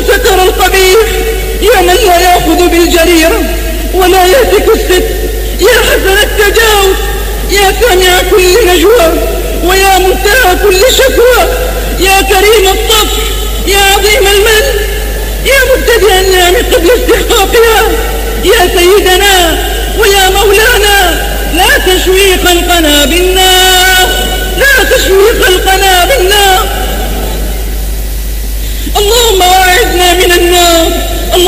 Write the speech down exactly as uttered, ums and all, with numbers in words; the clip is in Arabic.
وستر القبيح، يا من لا يأخذ بالجريرة ولا يهتك الستر، يا حسن التجاوز، يا سامع كل نجوى ويا منتهى كل شكوى، يا كريم الطفح، يا عظيم المن، يا مبتدئ النعم قبل استحقاقها، يا سيدنا ويا مولانا، لا تشوي خلقنا بالنار، لا تشوي خلقنا بالنار. اللهم واعذنا من النار